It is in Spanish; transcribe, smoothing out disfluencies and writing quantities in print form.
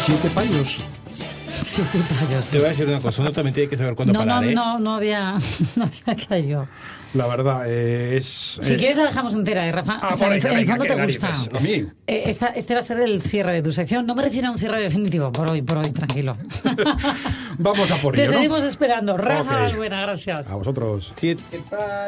7 paños. 7 payos. Te voy a decir una cosa, uno también tiene que saber cuándo parar, ¿eh? No había caído. La verdad es... Si quieres la dejamos entera, Rafa. Ah, O sea, venga, en el venga, fondo qué te gusta. narices. A mí. Este va a ser el cierre de tu sección. No me refiero a un cierre definitivo por hoy, tranquilo. Vamos a por Te ello, ¿no? seguimos esperando. Rafa Ok. Balbuena, gracias. A vosotros. 7 paños.